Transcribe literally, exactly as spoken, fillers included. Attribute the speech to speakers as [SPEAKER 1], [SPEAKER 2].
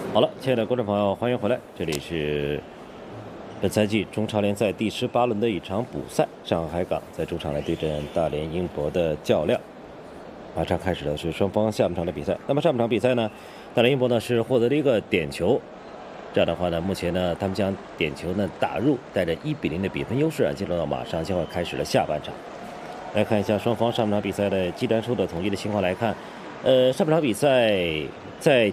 [SPEAKER 1] 好了，亲爱的观众朋友，欢迎回来，这里是本赛季中超联赛第十八轮的一场补赛，上海海港在主场来对阵大连英博的较量。马上开始的是双方下半场的比赛。那么上半场比赛呢，大连英博呢是获得了一个点球，这样的话呢，目前呢他们将点球呢打入，带着一比零的比分优势啊，进入到马上将会开始了下半场。来看一下双方上半场比赛的技战术的统计的情况来看，呃，上半场比赛在